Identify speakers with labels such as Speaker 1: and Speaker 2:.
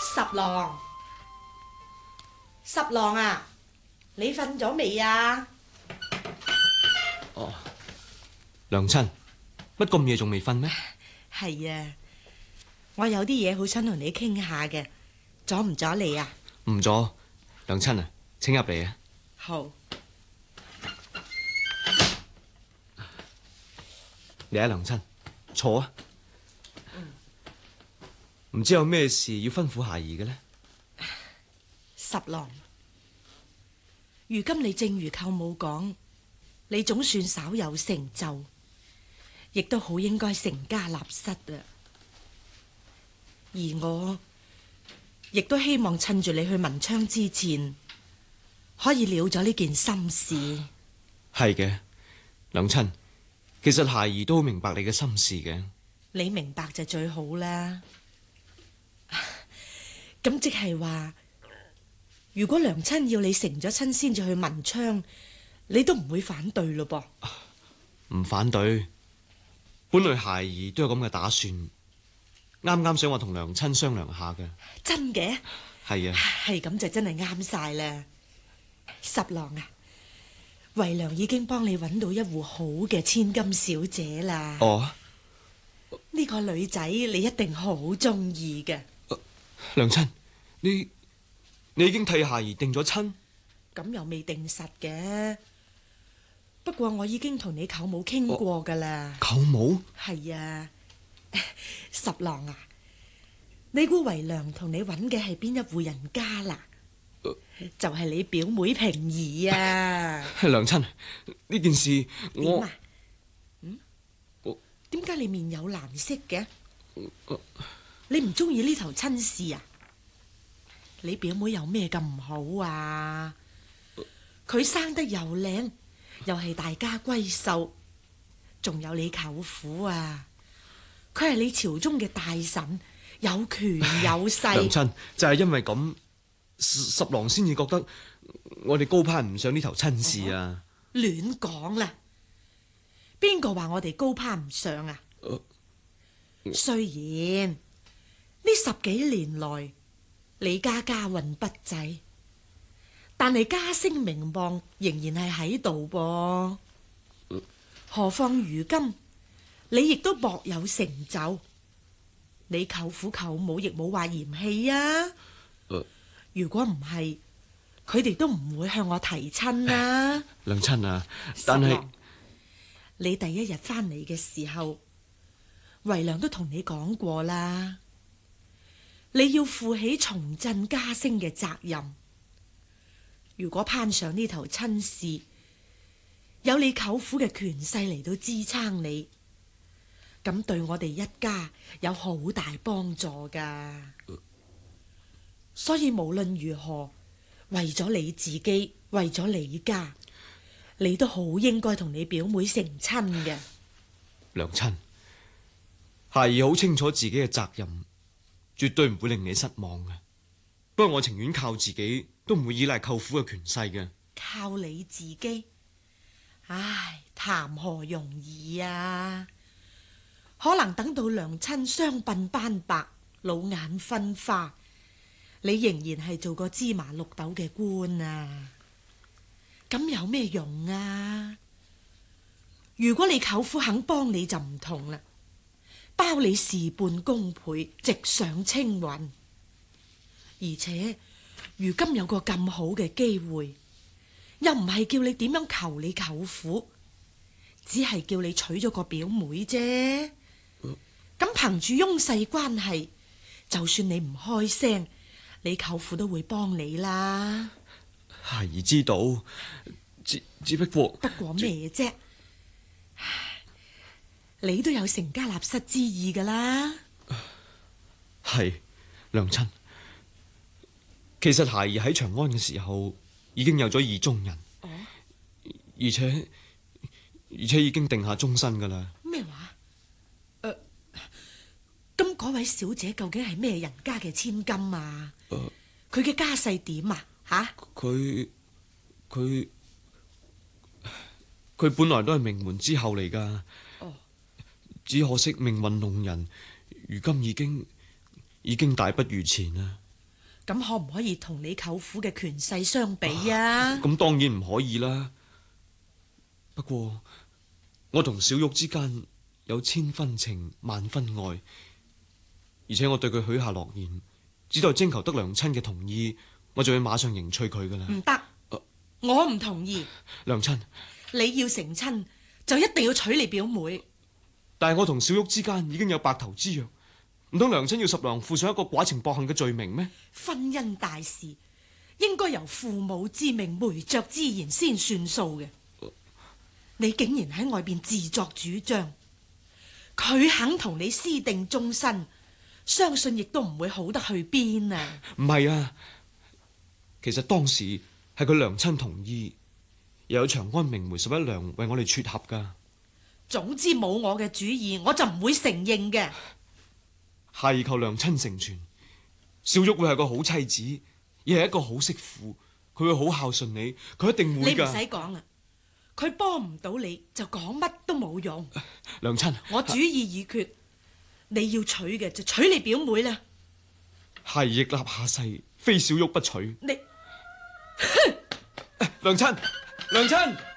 Speaker 1: 十郎，十郎啊，你瞓咗未啊？
Speaker 2: 哦，娘親，乜咁夜仲未瞓咩？
Speaker 1: 係啊，我有啲嘢好想同你傾下嘅，阻唔阻你啊？
Speaker 2: 唔阻，娘親啊，請入嚟啊。
Speaker 1: 好，
Speaker 2: 嚟啊，娘親，坐啊。唔知有咩事要吩咐孩兒嘅呢？
Speaker 1: 十郎，如今你正如舅母講，你總算稍有成就，亦都好應該成家立室啊。而我亦都希望趁住你去文昌之前，可以了咗呢件心事。
Speaker 2: 係嘅，娘親，其實孩兒都好明白你嘅心事嘅。
Speaker 1: 你明白就最好啦。咁即係話，如果娘親要你成咗親先至去文昌，你都唔會反對咯噃？
Speaker 2: 唔反對，本來孩兒都有咁嘅打算，啱啱想話同娘親商量下嘅。
Speaker 1: 真嘅？
Speaker 2: 係啊，
Speaker 1: 係咁就真係啱晒啦。十郎啊，為娘已經幫你揾到一戶好嘅千金小姐啦。
Speaker 2: 哦，
Speaker 1: 呢個女仔你一定好中意嘅。
Speaker 2: 娘親，你已經替孩兒定咗親？
Speaker 1: 咁又未定實嘅，不過我已經同你舅母傾過噶啦。
Speaker 2: 舅母？
Speaker 1: 係啊，十郎啊，你估為娘同你揾嘅係邊一戶人家啦？就係你表妹平兒啊。
Speaker 2: 娘親，呢件事我
Speaker 1: 點啊？點解你面有難色嘅？你唔中意呢頭親事啊？你表妹有咩咁唔好啊？佢生得又靚，又係大家閨秀，仲有你舅父啊，佢係你朝中嘅大臣，有權有勢。
Speaker 2: 娘親，就係因為咁，十郎先至覺得我哋高攀唔上呢頭親事啊！
Speaker 1: 亂講啦！邊個話我哋高攀唔上啊？雖然呢10幾年來你家家運不濟，但係家聲名望仍然係喺度噃。何況如今你亦都薄有成就，你舅父舅母亦冇話嫌棄啊。如果唔係，佢哋都唔會向我提親啦。
Speaker 2: 娘親啊，但係
Speaker 1: 你第一日翻嚟嘅時候，為娘都同你講過啦，你要負起重振家聲嘅責任。如果攀上呢頭親事，有你舅父嘅權勢嚟到支撐你，咁對我哋一家有好大幫助噶。所以無論如何，為咗你自己，為咗你家，你都好應該同你表妹成親嘅。
Speaker 2: 娘親，孩兒好清楚自己嘅責任，絕對唔會令你失望嘅。不過我情願靠自己，都唔會依賴舅父嘅權勢嘅。
Speaker 1: 靠你自己？唉，談何容易啊！可能等到娘親雙鬢斑白、老眼昏花，你仍然係做個芝麻綠豆嘅官啊！咁有咩用啊？如果你舅父肯幫你就唔同啦，包你事半功倍，直上青雲。而且如今有個咁好嘅機會，又唔係叫你點樣求你舅父，只係叫你娶咗個表妹啫。咁憑住翁婿關係，就算你唔開聲，你舅父都會幫你啦。
Speaker 2: 孩兒知道，只不過
Speaker 1: 咩啫？你都有成家立室之意噶啦。
Speaker 2: 係娘親。其實孩兒喺長安嘅時候已經有咗意中人，而且已經定下終身噶啦。
Speaker 1: 咩話？咁嗰位小姐究竟係咩人家嘅千金啊？佢嘅家世點啊？吓？
Speaker 2: 佢本來都係名門之後嚟噶，只可惜命運弄人，如今已經大不如前啦。
Speaker 1: 咁可唔可以同你舅父嘅權勢相比啊？
Speaker 2: 咁當然唔可以啦。不過我同小玉之間有千分情萬分愛，而且我對佢許下諾言，只待徵求得娘親嘅同意，我就會馬上迎娶佢噶啦。
Speaker 1: 唔得，我唔同意。
Speaker 2: 娘親，
Speaker 1: 你要成親就一定要娶你表妹。
Speaker 2: 但係我同小玉之間已經有白頭之約，唔通娘親要十娘負上一個寡情薄幸嘅罪名咩？
Speaker 1: 婚姻大事應該由父母之命、媒妁之言先算數嘅。你竟然喺外邊自作主張，佢肯同你私定終身，相信亦都唔會好得去邊啊！
Speaker 2: 唔係啊，其實當時係佢娘親同意，又有長安名媒11娘為我哋撮合噶。
Speaker 1: 總之冇我嘅主意，我就唔會承認嘅。
Speaker 2: 係求娘親成全，小玉會係個好妻子，亦係一個好媳婦，佢會好孝順你，佢一定會噶。
Speaker 1: 你唔使講啦，佢幫唔到你就講乜都冇用。
Speaker 2: 娘親，
Speaker 1: 我主意已決，你要娶嘅就娶你表妹啦。
Speaker 2: 係亦立下誓，非小玉不娶。
Speaker 1: 你
Speaker 2: 娘親，娘親。